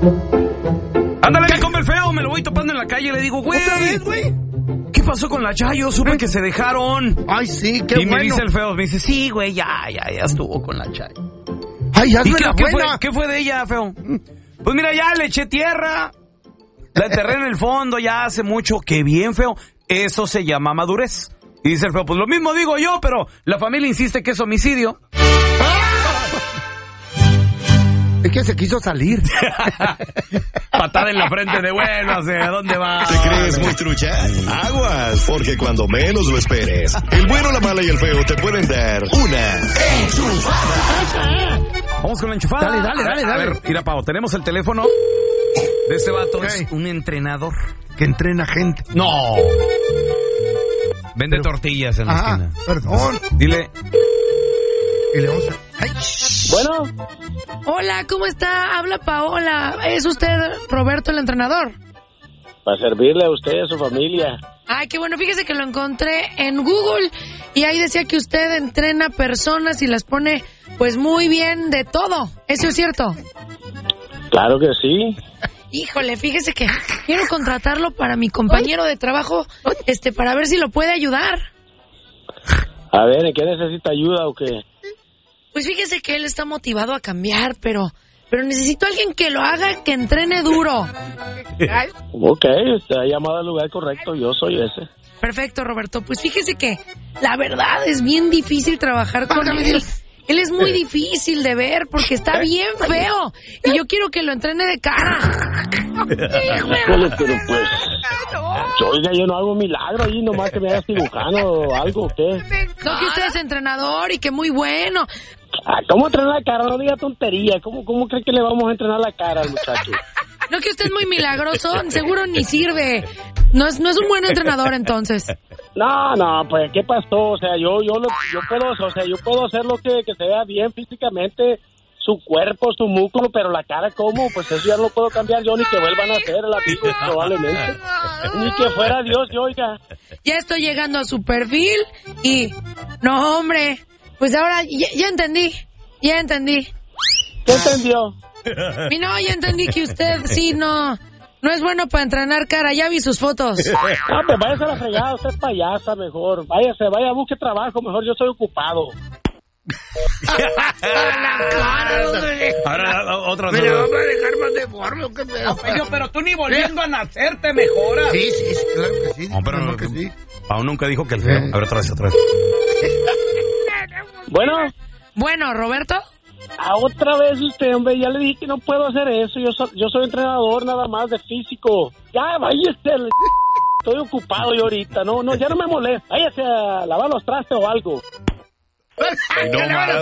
Ándale, mi compa el feo, me lo voy topando en la calle y le digo, güey. ¿Otra vez, güey? ¿Qué pasó con la Chayo? Supe que se dejaron. Ay, sí, qué bueno. Y me dice el feo, me dice, sí, güey, ya estuvo con la Chayo. Ay, hazme la ¿Qué buena. ¿Qué fue de ella, feo? Pues mira, ya le eché tierra, la enterré en el fondo ya hace mucho. Qué bien, feo. Eso se llama madurez. Y dice el feo, pues lo mismo digo yo, pero la familia insiste que es homicidio. Es que se quiso salir. Patada en la frente de bueno, ¿a dónde va? ¿Te crees muy trucha? Aguas, porque cuando menos lo esperes, el bueno, la mala y el feo te pueden dar una enchufada. Vamos con la enchufada. Dale. A ver, mira, Pau, tenemos el teléfono de este vato. Es un entrenador. Que entrena gente. No. Vende tortillas en la esquina. Perdón. Dile. Y le vamos a... Ay. Bueno. Hola, ¿cómo está? Habla Paola. ¿Es usted Roberto, el entrenador? Para servirle a usted y a su familia. Ay, qué bueno. Fíjese que lo encontré en Google y ahí decía que usted entrena personas y las pone pues muy bien de todo. ¿Eso es cierto? Claro que sí. Híjole, fíjese que quiero contratarlo para mi compañero de trabajo, para ver si lo puede ayudar. A ver, ¿en qué necesita ayuda o qué? Pues fíjese que él está motivado a cambiar, pero necesito a alguien que lo haga, que entrene duro. Ok, usted ha llamado al lugar correcto, yo soy ese. Perfecto, Roberto. Pues fíjese que la verdad es bien difícil trabajar con él. Él es muy difícil de ver porque está bien feo. Y yo quiero que lo entrene de cara. Híjole, pero pues... Oiga, yo no hago milagro ahí, nomás que me haga cirujano o algo, ¿o qué? No, que usted es entrenador y que muy bueno. ¿Cómo entrenar la cara? No diga tontería. ¿Cómo cree que le vamos a entrenar la cara al muchacho? No, que usted es muy milagroso. Seguro ni sirve. No es un buen entrenador, entonces. No, pues, ¿qué pasó? O sea, yo puedo hacer lo que se vea bien físicamente, su cuerpo, su músculo, pero la cara, ¿cómo? Pues eso ya no lo puedo cambiar yo, ni que vuelvan a hacer el amigo, probablemente. Ni que fuera Dios, yo, oiga. Ya estoy llegando a su perfil y... No, hombre, pues ahora ya entendí. ¿Qué entendió? Y no, ya entendí que usted sí no es bueno para entrenar cara. Ya vi sus fotos. No, pues váyase a la fregada, usted es payasa mejor. Vaya, busque trabajo, mejor yo soy ocupado. Ahora otra vez. ¿Me la vamos a dejar más deforme o qué pedo? Pero tú ni volviendo a nacer te mejoras. Sí, claro que sí. No, pero claro que sí. Aún nunca dijo que el feo. A ver, otra vez. Bueno, Roberto. Otra vez usted, hombre, ya le dije que no puedo hacer eso. Yo soy entrenador nada más de físico. Ya, váyase. Estoy ocupado yo ahorita. No, ya no me molesta. Váyase a lavar los trastes o algo. No,